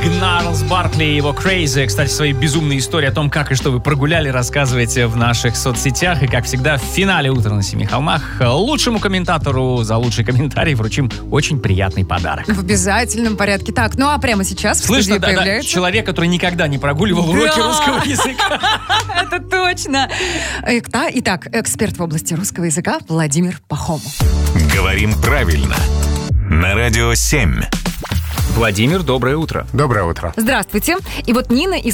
Гнарлс Баркли и его Crazy. Кстати, свои безумные истории о том, как и что вы прогуляли, рассказывайте в наших соцсетях. И, как всегда, в финале «Утра на Семи холмах» лучшему комментатору за лучший комментарий вручим очень приятный подарок. В обязательном порядке. Так, ну а прямо сейчас в Слышно, студии появляется... человек, который никогда не прогуливал уроки русского языка. Это точно. Итак, эксперт в области русского языка Владимир Пахомов. Говорим правильно. На Радио 7. Владимир, доброе утро. Доброе утро. Здравствуйте. И вот Нина из